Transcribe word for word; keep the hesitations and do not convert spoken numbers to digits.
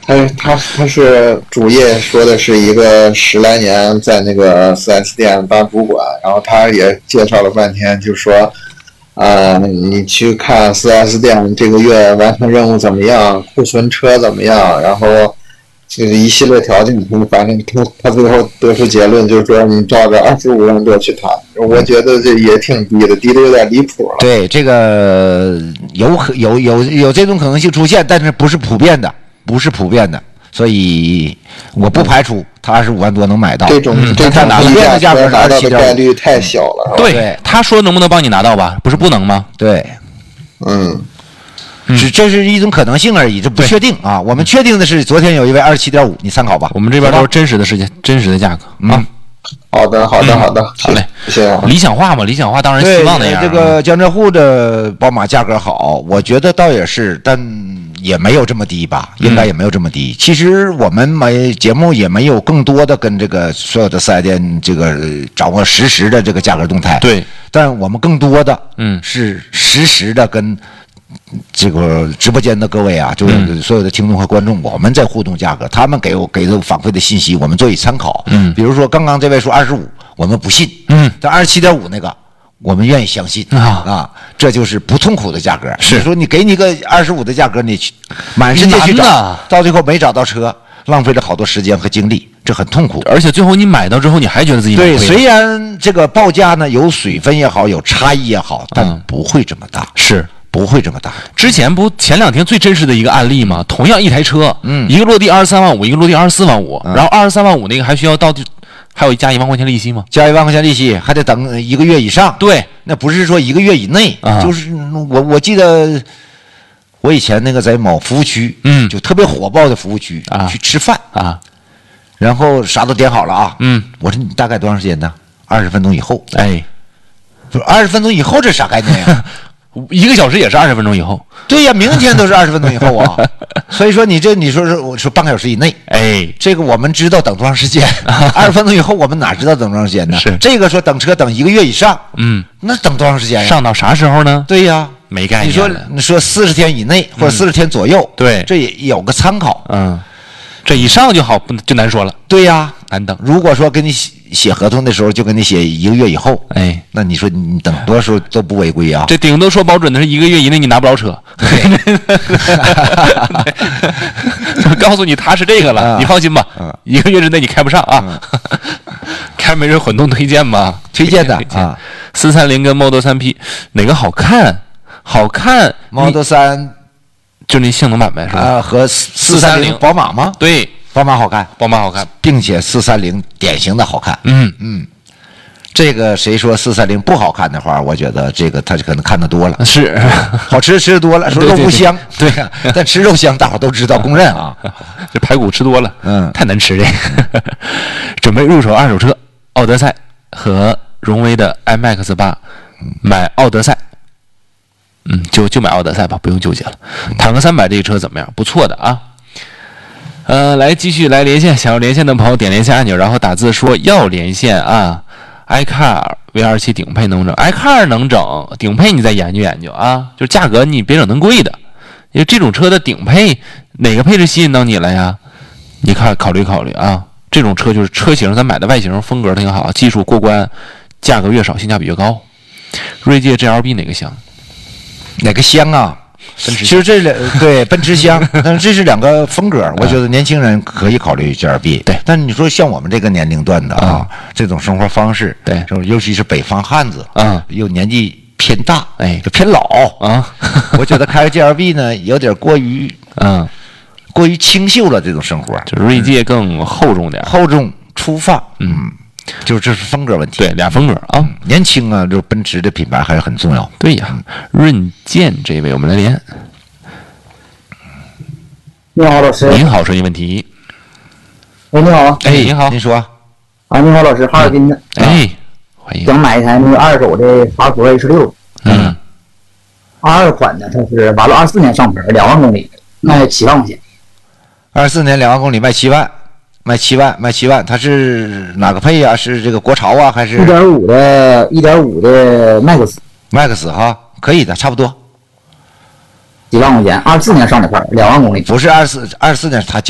他他他是主业说的是一个十来年在那个 四 S 店当主管，然后他也介绍了半天，就说啊、呃，你去看 四 S 店这个月完成任务怎么样，库存车怎么样，然后就是一系列条件，反正他他最后得出结论就是说你照着二十五万多去谈，我觉得这也挺低的，低的有点离谱了。 对，这个有可有有有这种可能性出现，但是不是普遍的，不是普遍的，所以我不排除他二十五万多能买到。 这种、嗯、这种普遍的价格拿到的概率太小了。 对，对他说能不能帮你拿到吧？不是不能吗？ 对， 嗯。 只这是一种可能性而已，这不确定啊。我们确定的是，昨天有一位二十七点五，你参考吧。 我们这边都是真实的事件，真实的价格啊。 嗯，好的，好的，好的， 嗯、好嘞。 谢谢。 理想化嘛，理想化当然希望那样。 这个江浙沪的宝马价格好，我觉得倒也是，但也没有这么低吧，应该也没有这么低。嗯、其实我们没节目也没有更多的跟这个所有的四 S 店这个掌握实时的这个价格动态。 对， 但我们更多的嗯是实时的跟。这个直播间的各位啊，就是所有的听众和观众，我们在互动价格，他们给我给的反馈的信息，我们做以参考。 嗯， 比如说刚刚这位说二十五，我们不信。 嗯， 但二十七点五那个，我们愿意相信啊啊，这就是不痛苦的价格。 是你说你给你个二十五的价格，你去满世界去找，到最后没找到车，浪费了好多时间和精力，这很痛苦。 而且最后你买到之后，你还觉得自己对，虽然这个报价呢有水分也好，有差异也好，但不会这么大。 嗯、是。 不会这么大。 之前不前两天最真实的一个案例吗？同样一台车， 嗯， 一个落地二十三万五，一个落地二十四万五，嗯、然后二十三万五那个还需要到还有加一万块钱利息吗？ 加一万块钱利息还得等一个月以上。 对， 那不是说一个月以内， 啊、 就是我我记得我以前那个在某服务区， 嗯， 就特别火爆的服务区啊， 去吃饭啊， 然后啥都点好了啊， 嗯， 我说你大概多长时间呢？二十分钟以后。 哎， 不是二十分钟以后，这啥概念呀？ 一个小时也是二十分钟以后。 对呀，明天都是二十分钟以后啊。所以说你这你说是我说半个小时以内， 哎， 这个我们知道等多长时间？二十分钟以后我们哪知道等多长时间呢？ 是这个说等车等一个月以上， 嗯， 那等多长时间呀？ 上到啥时候呢？ 对呀， 没概念。 你说你说四十天以内或者四十天左右， 嗯、对， 这也有个参考。 嗯，这以上就好就难说了。 对呀， 难等。 如果说给你写写合同的时候就给你写一个月以后， 哎， 那你说你等多少时候都不违规啊？ 这顶多说保准的是一个月以内你拿不着车。我告诉你他是这个了， 嗯、 你放心吧， 嗯、 一个月之内你开不上啊。 嗯、 凯美瑞混动推荐吧， 推荐的啊。 四三零跟 Model 三 P 哪个好看？好看 ，Model 三就那性能版呗，是吧？ 啊，和四三零宝马吗？ 对。 宝马好看， 宝马好看， 并且四三零典型的好看。 嗯嗯，这个谁说四三零不好看的话，我觉得这个他可能看得多了。 是， 好吃吃的多了，说肉不香， 对呀， 但吃肉香，大伙都知道，公认啊。 这排骨吃多了， 嗯， 太难吃这个。准备入手二手车，奥德赛和荣威的 I MAX 八，买奥德赛。嗯，就就买奥德赛吧，不用纠结了。坦克三百这个车怎么样？不错的啊。呃，来继续来连线，想要连线的朋友点连线按钮，然后打字说要连线啊。iCar V 二十七顶配能整 ，iCar 能整，顶配你再研究研究啊。就是价格你别整那贵的，因为这种车的顶配哪个配置吸引到你了呀？你看考虑考虑啊。这种车就是车型咱买的外形风格挺好，技术过关，价格越少性价比越高。锐界 G L B 哪个香？ 哪个香啊？ 奔驰其实这两对奔驰香，但是这是两个风格，我觉得年轻人可以考虑 G L B。 对， 但是你说像我们这个年龄段的啊，嗯、这种生活方式， 对， 尤其是北方汉子， 嗯， 又年纪偏大， 哎， 就偏老啊， 我觉得开个 G L B 呢，有点过于， 嗯， 过于清秀了这种生活， 就锐界更厚重点， 厚重粗放， 嗯。 就是这是风格问题， 对，俩风格啊、嗯， 年轻啊，就奔驰的品牌还是很重要。 对呀，润健这位我们来连。 你好，老师。 您好，声音问题。 喂，你好。 哎，您好。 您说。 啊，你好，老师，哈尔滨的。 哎，欢迎。 想买一台那个二手的法国 H 六。 嗯。 二二款的，它是完了二四年上牌，两万公里，卖七万块钱。 二四年两万公里卖七万。卖七万，卖七万，它是哪个配呀、啊？是这个国潮啊，还是一点五的？一点五的 Max，Max 哈，可以的，差不多， 几万块钱，二四年上的牌，两万公里， 不是二四二四年，它